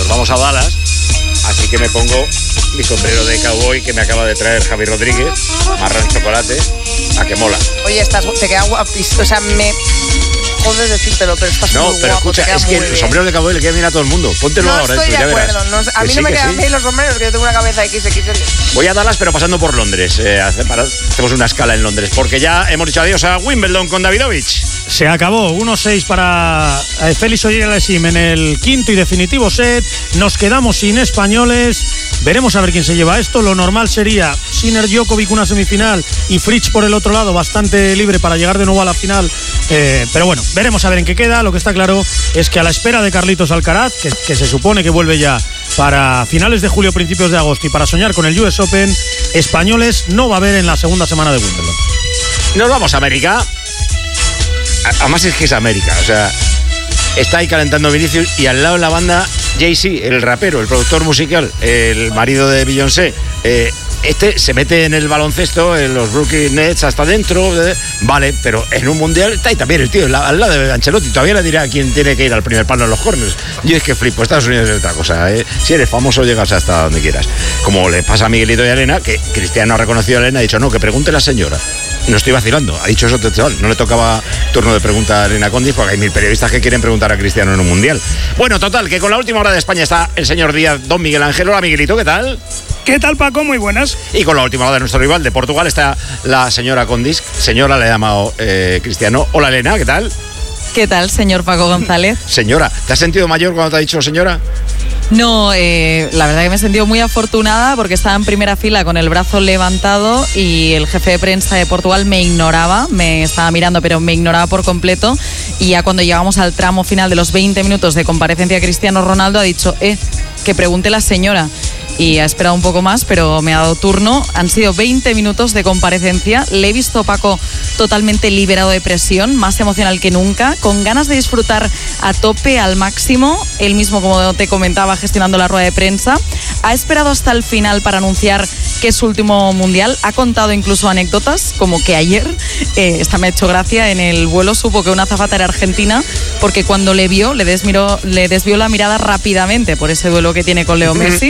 nos vamos a Dallas, así que me pongo mi sombrero de cowboy que me acaba de traer Javi Rodríguez, marrón chocolate, a que mola. Oye, te queda guapísimo, o sea, me jodes decírtelo, pero estás muy guapo. No, pero escucha, es que el sombrero de cowboy le queda bien a todo el mundo. Póntelo ahora. No estoy de acuerdo, a mí no me quedan bien los sombreros, que yo tengo una cabeza XXL. Voy a Dallas, pero pasando por Londres. Hacemos una escala en Londres, porque ya hemos dicho adiós a Wimbledon con Davidovich. Se acabó, 1-6 para Félix Auger-Aliassime en el quinto y definitivo set. Nos quedamos sin españoles. Veremos a ver quién se lleva esto. Lo normal sería Sinner, Djokovic una semifinal y Fritz por el otro lado, bastante libre para llegar de nuevo a la final. Pero bueno, veremos a ver en qué queda. Lo que está claro es que a la espera de Carlitos Alcaraz, que se supone que vuelve ya para finales de julio, principios de agosto, y para soñar con el US Open, españoles no va a haber en la segunda semana de Wimbledon. Nos vamos a América. Además es que es América, o sea, está ahí calentando Vinicius y al lado en la banda Jay-Z, el rapero, el productor musical, el marido de Beyoncé. Este se mete en el baloncesto, en los Brooklyn Nets hasta dentro, vale, pero en un mundial está ahí también el tío, al lado de Ancelotti. Todavía le dirá a quién tiene que ir al primer palo en los corners. Yo es que flipo, Estados Unidos es otra cosa, Si eres famoso llegas hasta donde quieras. Como le pasa a Miguelito y a Elena, que Cristiano ha reconocido a Elena, ha dicho, no, que pregunte la señora. No estoy vacilando, ha dicho eso, chaval. No le tocaba turno de pregunta a Elena Condis, porque hay 1000 periodistas que quieren preguntar a Cristiano en un mundial. Bueno, total, que con la última hora de España está el señor Díaz, don Miguel Ángel. Hola, Miguelito, ¿qué tal? ¿Qué tal, Paco? Muy buenas. Y con la última hora de nuestro rival de Portugal está la señora Condis. Señora, le ha llamado Cristiano. Hola, Elena, ¿qué tal? ¿Qué tal, señor Paco González? Señora, ¿te has sentido mayor cuando te ha dicho señora? No, la verdad que me he sentido muy afortunada porque estaba en primera fila con el brazo levantado y el jefe de prensa de Portugal me ignoraba, me estaba mirando pero me ignoraba por completo, y ya cuando llegamos al tramo final de los 20 minutos de comparecencia de Cristiano Ronaldo ha dicho, que pregunte la señora. Y ha esperado un poco más, pero me ha dado turno. Han sido 20 minutos de comparecencia. Le he visto, Paco, totalmente liberado de presión, más emocional que nunca, con ganas de disfrutar a tope, al máximo. Él mismo, como te comentaba, gestionando la rueda de prensa. Ha esperado hasta el final para anunciar que es su último mundial. Ha contado incluso anécdotas, como que ayer, esta me ha hecho gracia, en el vuelo supo que una azafata era argentina, porque cuando le vio, le desvió la mirada rápidamente por ese duelo que tiene con Leo Messi.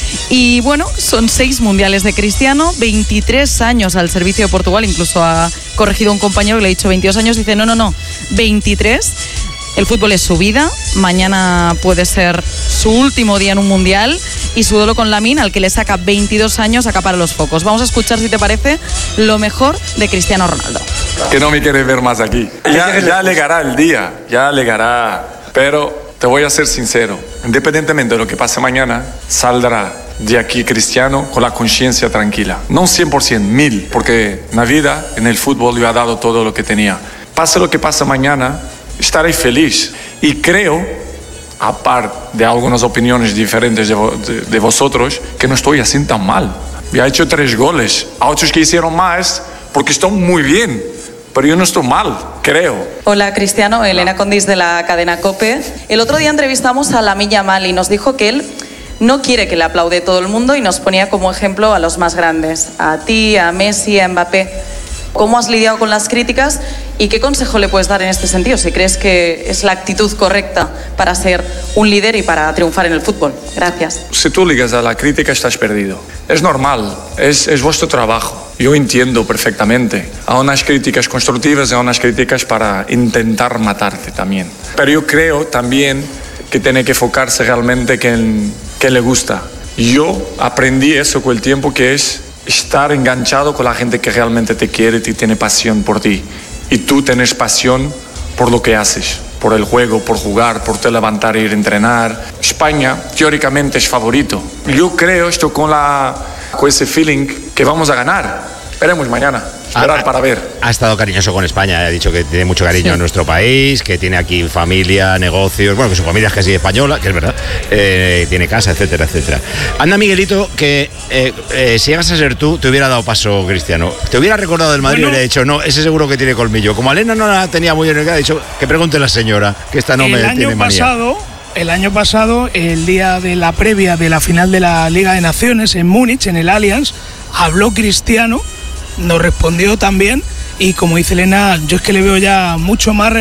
Y bueno, son 6 mundiales de Cristiano, 23 años al servicio de Portugal, incluso ha corregido un compañero que le ha dicho 22 años, dice no, 23. El fútbol es su vida, mañana puede ser su último día en un mundial, y su duelo con Lamine, al que le saca 22 años, acapara los focos. Vamos a escuchar, si te parece, lo mejor de Cristiano Ronaldo. Que no me quiere ver más aquí. Ya llegará el día, pero te voy a ser sincero, independientemente de lo que pase mañana, saldrá de aquí Cristiano con la conciencia tranquila. No 100%, 1000%, porque en la vida, en el fútbol, yo he dado todo lo que tenía. Pase lo que pase mañana, estaré feliz. Y creo, aparte de algunas opiniones diferentes de vosotros, que no estoy así tan mal. Ya he hecho 3 goles, a otros que hicieron más, porque están muy bien. Pero yo no estoy mal, creo. Hola, Cristiano, Elena Condis de la cadena COPE. El otro día entrevistamos a Lamine Yamal y nos dijo que él no quiere que le aplaude todo el mundo y nos ponía como ejemplo a los más grandes, a ti, a Messi, a Mbappé. ¿Cómo has lidiado con las críticas y qué consejo le puedes dar en este sentido? Si crees que es la actitud correcta para ser un líder y para triunfar en el fútbol. Gracias. Si tú ligas a la crítica, estás perdido. Es normal, es vuestro trabajo. Yo entiendo perfectamente. Hay unas críticas constructivas y hay unas críticas para intentar matarte también. Pero yo creo también que tiene que enfocarse realmente en qué le gusta. Yo aprendí eso con el tiempo, que es estar enganchado con la gente que realmente te quiere y tiene pasión por ti. Y tú tienes pasión por lo que haces, por el juego, por jugar, por te levantar e ir a entrenar. España, teóricamente, es favorito. Yo creo, estoy con ese feeling que vamos a ganar. Veremos mañana. Esperar para ver. Ha estado cariñoso con España, ha dicho que tiene mucho cariño a nuestro país, que tiene aquí familia, negocios, bueno, que su familia es casi española, que es verdad, tiene casa, etcétera, etcétera. Anda, Miguelito, que si llegas a ser tú, te hubiera dado paso Cristiano. Te hubiera recordado del Madrid y le ha dicho, no, ese seguro que tiene colmillo. Como Elena no la tenía muy bien, ha dicho, que pregunte la señora, que esta no me tiene manía. El año pasado, el día de la previa de la final de la Liga de Naciones en Múnich, en el Allianz, habló Cristiano, nos respondió también, y como dice Elena, yo es que le veo ya mucho más